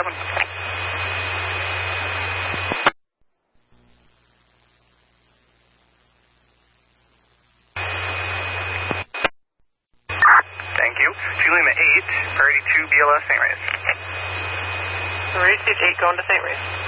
Thank you. Lima 8, priority 2 BLS St. Reyes. Priority 8 going to St. Reyes.